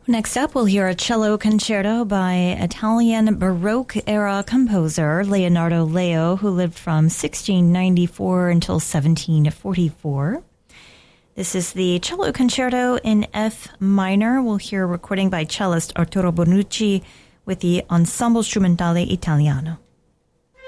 Next up, we'll hear a cello concerto by Italian Baroque-era composer Leonardo Leo, who lived from 1694 until 1744. This is the cello concerto in F minor. We'll hear a recording by cellist Arturo Bonucci with the Ensemble Strumentale Italiano.